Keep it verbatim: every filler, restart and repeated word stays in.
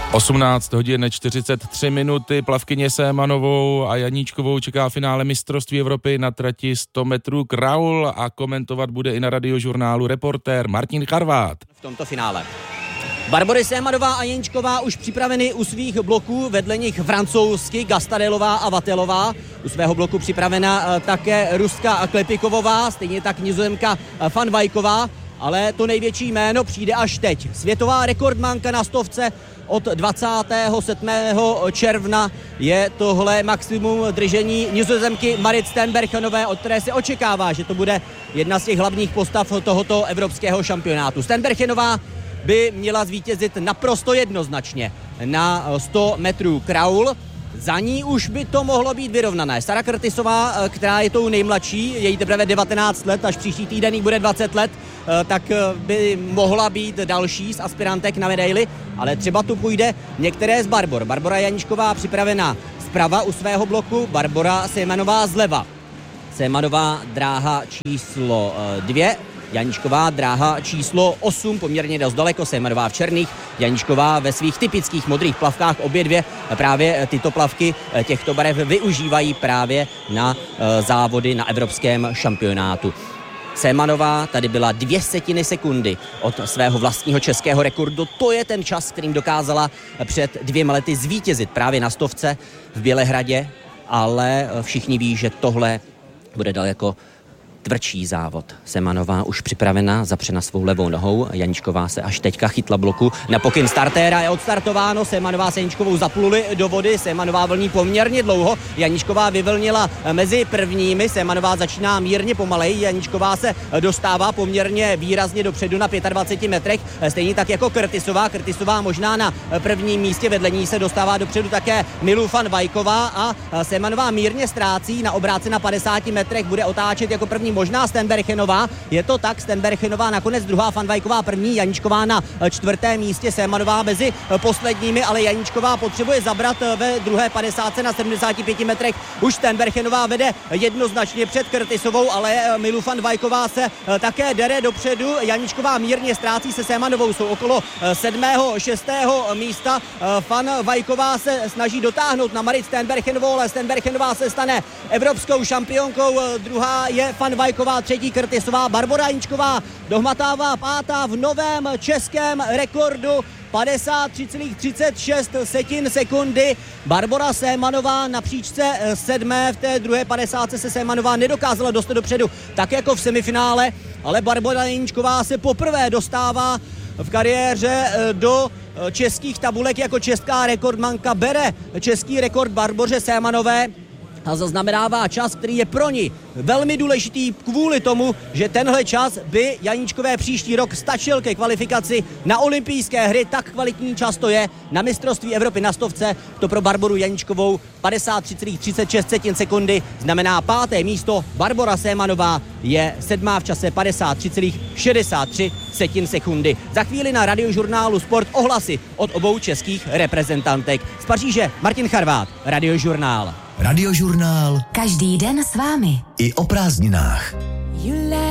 osmnáct hodin čtyřicet tři minuty, plavkyně Sémanovou a Janíčkovou čeká finále mistrovství Evropy na trati sto metrů kraul a komentovat bude i na Radiožurnálu reportér Martin Charvát. V tomto finále Barbory Sémanová a Janíčková už připraveny u svých bloků, vedle nich francouzsky Gastadelová a Vatelová. U svého bloku připravena také Ruska Klepikovová, stejně tak Nizozemka Van Vajková, ale to největší jméno přijde až teď. Světová rekordmanka na stovce od dvacátého sedmého června je tohle maximum držení Nizozemky Marit Steenbergenové, od které se očekává, že to bude jedna z těch hlavních postav tohoto evropského šampionátu. Steenbergenová by měla zvítězit naprosto jednoznačně na sto metrů kraul. Za ní už by to mohlo být vyrovnané. Sara Curtisová, která je tou nejmladší, je jí teprve devatenáct let, až příští týden jí bude dvacet let, tak by mohla být další z aspirantek na medaili, ale třeba tu půjde některé z Barbor. Barbora Janíčková připravena zprava u svého bloku, Barbora Sémanová zleva. Sémanová dráha číslo dvě, Janíčková dráha číslo osm, poměrně dost daleko, Sémanová v černých, Janíčková ve svých typických modrých plavkách, obě dvě právě tyto plavky těchto barev využívají právě na závody na evropském šampionátu. Sémanová tady byla dvě setiny sekundy od svého vlastního českého rekordu. To je ten čas, kterým dokázala před dvěma lety zvítězit právě na stovce v Bělehradě, ale všichni ví, že tohle bude daleko tvrdší závod. Sémanová už připravena, zapřena svou levou nohou, Janíčková se až teďka chytla bloku. Na pokyn startéra je odstartováno, Sémanová s Janíčkovou zapluli do vody, Sémanová vlní poměrně dlouho, Janíčková vyvlnila mezi prvními, Sémanová začíná mírně pomalej, Janíčková se dostává poměrně výrazně dopředu na dvaceti pěti metrech, stejně tak jako Curtisová. Curtisová možná na prvním místě, vedle ní se dostává dopředu také Milou van Vajková a Sémanová mírně ztrácí, na obráce na padesáti metrech bude otáčet jako první možná Steenbergenová. Je to tak, Steenbergenová nakonec druhá, Van Vajková první, Janíčková na čtvrtém místě, Sémanová mezi posledními, ale Janíčková potřebuje zabrat ve druhé padesátce na sedmdesáti pěti metrech. Už Steenbergenová vede jednoznačně před Curtisovou, ale Milou van Vajková se také dere dopředu. Janíčková mírně ztrácí se Sémanovou, jsou okolo sedmého, šestého místa. Van Vajková se snaží dotáhnout na Marit Steenbergenovou, ale Steenbergenová se stane evropskou šampionkou. Druhá je Van Vajková, třetí Curtisová, Barbora Janíčková dohmatává pátá v novém českém rekordu padesát tři celá třicet šest setin sekundy. Barbora Sémanová na příčce sedmé, v té druhé padesátce se Sémanová nedokázala dostat dopředu, tak jako v semifinále, ale Barbora Janíčková se poprvé dostává v kariéře do českých tabulek jako česká rekordmanka, bere český rekord Barboře Sémanové a zaznamenává čas, který je pro ní velmi důležitý kvůli tomu, že tenhle čas by Janíčkové příští rok stačil ke kvalifikaci na olympijské hry. Tak kvalitní čas to je na mistrovství Evropy na stovce. To pro Barboru Janíčkovou padesát tři celá třicet šest setin sekundy znamená páté místo. Barbora Sémanová je sedmá v čase padesát tři celá šedesát tři setin sekundy. Za chvíli na Radiožurnálu Sport ohlasy od obou českých reprezentantek. Z Paříže Martin Charvát, Radiožurnál. Radiožurnál. Každý den s vámi. I o prázdninách.